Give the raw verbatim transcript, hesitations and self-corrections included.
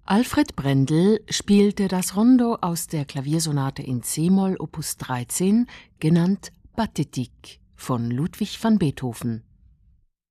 Alfred Brendel spielte das Rondo aus der Klaviersonate in c-Moll Opus dreizehn, genannt Pathétique von Ludwig van Beethoven.